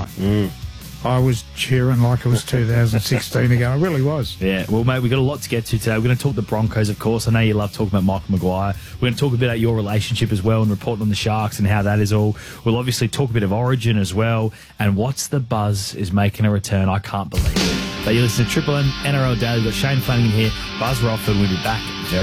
night. I was cheering like it was 2016 ago. I really was. Yeah, well, mate, we've got a lot to get to today. We're going to talk the Broncos, of course. I know you love talking about Michael Maguire. We're going to talk a bit about your relationship as well and report on the Sharks and how that is all. We'll obviously talk a bit of Origin as well. And What's the Buzz is making a return. I can't believe it. But you listen to Triple M NRL Daily. We've got Shane Flanagan here, Buzz Rothfield. We'll be back very